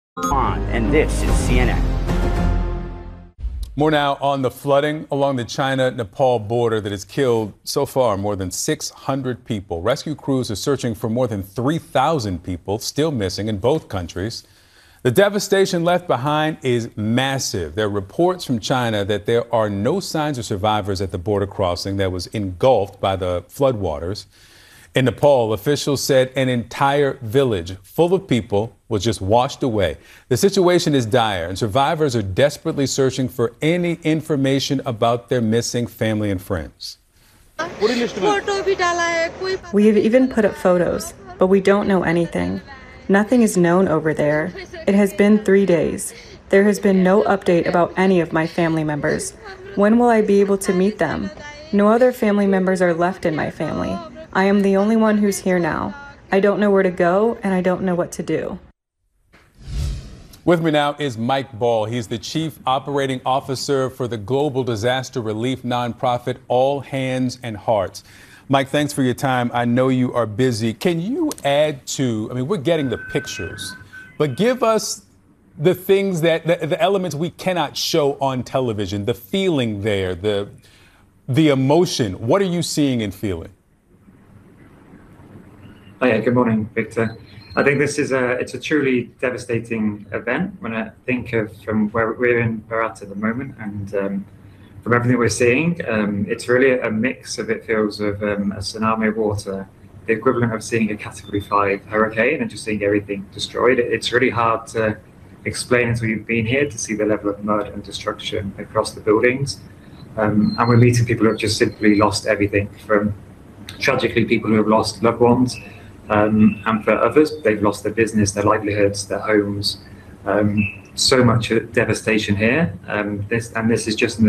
And this is CNN. More now on the flooding along the China-Nepal border that has killed so far more than 600 people. Rescue crews are searching for more than 3,000 people still missing in both countries. The devastation left behind is massive. There are reports from China that there are no signs of survivors at the border crossing that was engulfed by the floodwaters. In Nepal, officials said an entire village full of people was just washed away. The situation is dire, and survivors are desperately searching for any information about their missing family and friends. We have even put up photos, but we don't know anything. Nothing is known over there. It has been 3 days. There has been no update about any of my family members. When will I be able to meet them? No other family members are left in my family. I am the only one who's here now. I don't know where to go, and I don't know what to do. With me now is Mike Ball. He's the Chief Operating Officer for the global disaster relief nonprofit All Hands and Hearts. Mike, thanks for your time. I know you are busy. Can you add to, we're getting the pictures, but give us the things that, the elements we cannot show on television, the feeling there, the emotion. What are you seeing and feeling? Hi, good morning, Victor. I think this is it's a truly devastating event. When I think of from where we're in Bharat at the moment and from everything we're seeing, it's really a mix of, it feels, of a tsunami of water, the equivalent of seeing a Category 5 hurricane and just seeing everything destroyed. It's really hard to explain until you've been here to see the level of mud and destruction across the buildings. And we're meeting people who have just simply lost everything, from tragically people who have lost loved ones, and for others, they've lost their business, their livelihoods, their homes. So much devastation here. This is just in the